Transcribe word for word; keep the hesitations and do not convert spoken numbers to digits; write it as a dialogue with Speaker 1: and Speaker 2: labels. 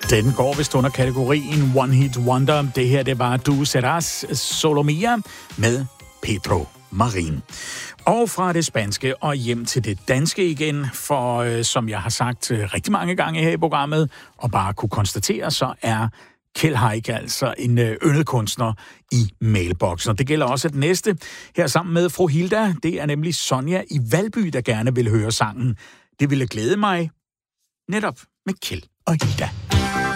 Speaker 1: Den går vist under kategorien One Hit Wonder. Det her, det var Du Serás Solo Mía med Pedro Marin. Og fra det spanske og hjem til det danske igen, for øh, som jeg har sagt øh, rigtig mange gange her i programmet, og bare kunne konstatere, så er Kjeld Haik altså en øh, yndet kunstner i mailboksen. Og det gælder også det næste her sammen med fru Hilda. Det er nemlig Sonja i Valby, der gerne vil høre sangen. Det ville glæde mig netop med Kjeld og Hilda.